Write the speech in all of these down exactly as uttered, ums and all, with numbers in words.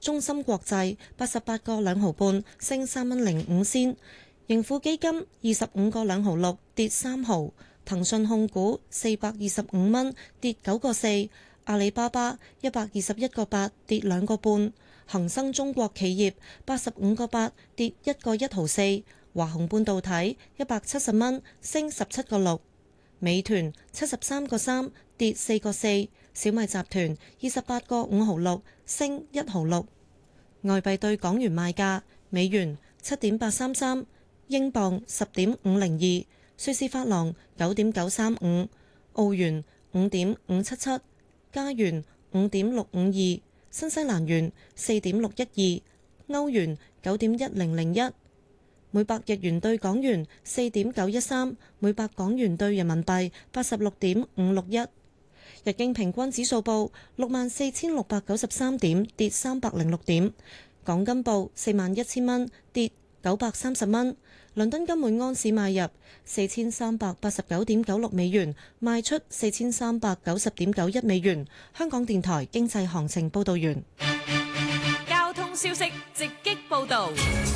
中芯國際八十八個兩毫半，升三蚊零五仙。盈富基金二十五個兩毫六，跌三毫。騰訊控股四百二十五蚊，跌九個四。阿里巴巴一百二十一個八，跌兩個半。恒生中國企業八十五個八，跌一個一毫四。華虹半導體一百七十蚊，升十七個六。美團七十三個三，跌四個四。小米集團二十八個五毫六，升一毫六。外幣對港元賣價：美元七點八三三，英鎊十點五零二，瑞士法郎九點九三五，澳元五點五七七，加元五點六五二，新西蘭元四點六一二，歐元九點一零零一。每百日元對港元四點九一三，每百港元對人民幣八十六點五六一。日經平均指數報六萬四千六百九十三點，跌三百零六點。港金報四萬一千蚊，跌九百三十蚊。倫敦金每安士買入四千三百八十九點九六美元，賣出四千三百九十點九一美元。香港電台經濟行情報道完。 交通消息直擊報道。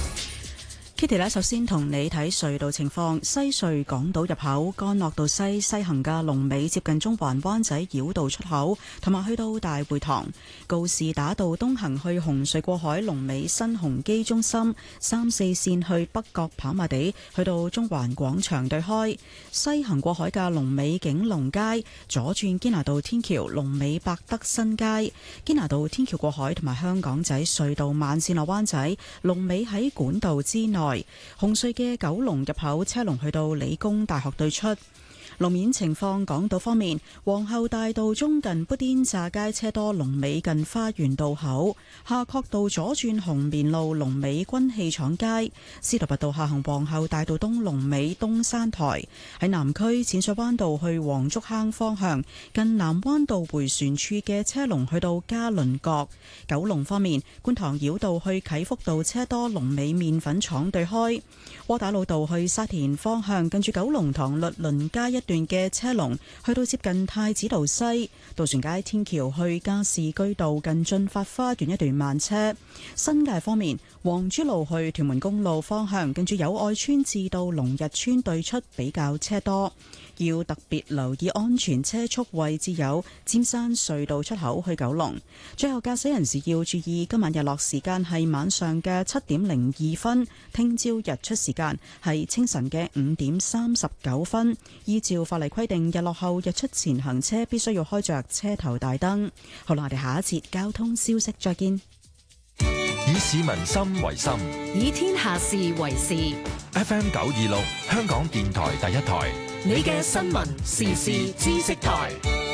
Kitty 咧，首先同你睇隧道情況。西隧港島入口干諾道西西行嘅龍尾接近中環灣仔繞道出口，同埋去到大會堂。告士打道東行去紅隧過海龍尾新鴻基中心，三四線去北角跑馬地，去到中環廣場對開。西行過海嘅龍尾景隆街，左轉堅拿道天橋龍尾百德新街。堅拿道天橋過海同埋香港仔隧道慢線落灣仔，龍尾喺管道之內。紅隧嘅九龍入口車龍去到理工大學對出。路面情況，港島方面，皇后大道中近砵甸乍街車多，龍尾近花園道口；夏慤道左轉紅棉路，龍尾軍器廠街；司徒拔道下行皇后大道東，龍尾東山台。喺南區淺水灣道去黃竹坑方向，近南灣道迴旋處嘅車龍去到嘉麟閣。九龍方面，觀塘繞道去啟福道車多，龍尾麵粉廠對開；窩打老道去沙田方向，近住九龍塘律倫街一段嘅車龍去到接近太子道西。渡船街天橋去加士居道近駿發花園一段慢車。新界方面，黃珠路去屯門公路方向，近住友愛村至到龍日村對出比較車多，要特別留意安全車速位置有尖山隧道出口去九龍。最後駕駛人士要注意，今晚日落時間係晚上嘅七點零二分，聽朝日出時間係清晨嘅五點三十九分。依照法例規定，日落後日出前行車必須要開着車頭大燈。好啦，我哋下一節交通消息再見。 以市民心為心， 以天下事為事。 F M 九二六，香港電台第一台， 你嘅新聞時事知識台。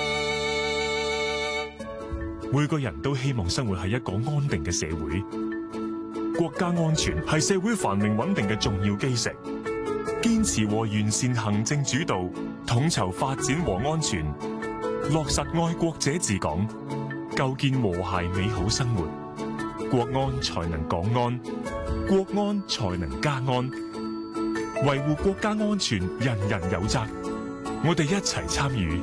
每個人都希望生活喺一個安定嘅社會，國家安全係社會繁榮穩定嘅重要基石。堅持和完善行政主導，統籌發展和安全，落實愛國者治港，構建和諧美好生活，國安才能港安，國安才能家安。維護國家安全，人人有責，我哋一齊參與。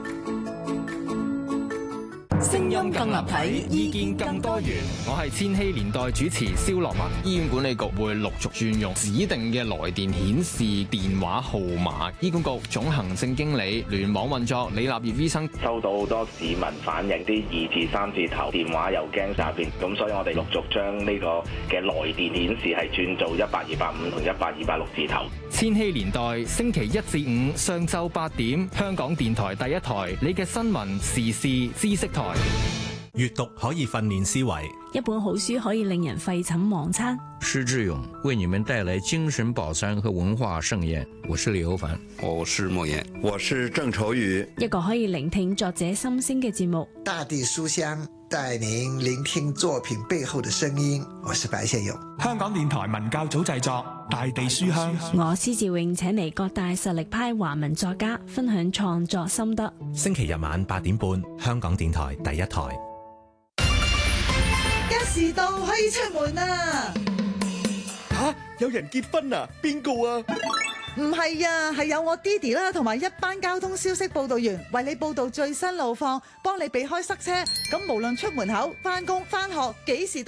聲音更立體，意見更多元。 我係千禧年代主持蕭樂文。醫院管理局會陸續轉用指定嘅來電顯示電話號碼。醫管局總行政經理聯網運作李立業醫生， 收到好多市民反映啲二至三字頭電話又驚詐騙，咁所以我哋陸續將呢個嘅來電顯示係轉做一八二八五同一八二八六字頭。 千禧年代星期一至五上晝八點，香港電台第一台，你嘅新聞時事知識台。 閱讀可以訓練思維， 一本好書可以令人廢寢忘餐。 施志勇為你們帶來精神飽餐和文化盛宴。我是李歐凡， 我是莫言，我是鄭愁予。 一個可以聆聽作者心聲嘅節目。 大地書香帶您聆聽作品背後的聲音。我是白先勇。 香港電台文教組製作《大地書香》。 我施志永請嚟各大實力派華文作家分享創作心得。 星期日晚八點半，香港電台第一台。 一時到可以出門啦！ 吓，有人結婚啊？邊個啊？ 唔係啊，係有我爹哋啦，同埋一班交通消息報道員為你報道最新路況，幫你避開塞車。咁無論出門口、翻工、翻學，幾時都